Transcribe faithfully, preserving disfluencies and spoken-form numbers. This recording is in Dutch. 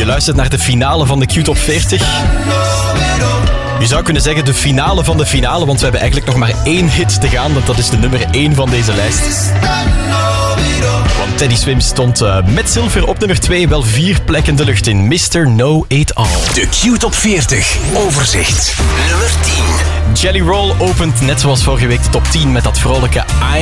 luistert naar de finale van de Q-top veertig. Je zou kunnen zeggen de finale van de finale, want we hebben eigenlijk nog maar één hit te gaan, want dat is de nummer één van deze lijst. Want Teddy Swims stond uh, met zilver op nummer twee, wel vier plekken de lucht in. mister Know-It-All. De Q-top veertig. Overzicht. Nummer tien. Jelly Roll opent net zoals vorige week de top tien met dat vrolijke